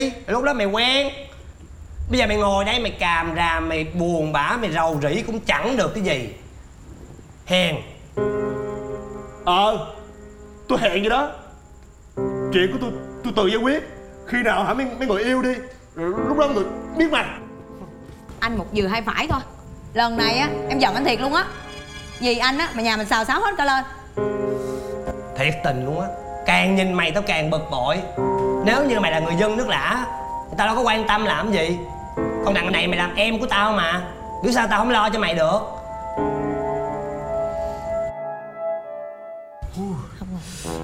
lúc đó mày quen. Bây giờ mày ngồi đây mày càm ràm, mày buồn bã, mày rầu rĩ cũng chẳng được cái gì. Hèn. Tôi hẹn vậy đó. Chuyện của tôi tự giải quyết. Khi nào hả mấy người yêu đi, rồi lúc đó người biết mặt. Anh một vừa hai phải thôi. Lần này á em giận anh thiệt luôn á. Vì anh á mà nhà mình xào xáo hết cả lên. Thiệt tình luôn á. Càng nhìn mày tao càng bực bội. Nếu như mày là người dân nước lã, tao đâu có quan tâm làm gì. Còn đằng này mày làm em của tao mà, biết sao tao không lo cho mày được. Không rồi.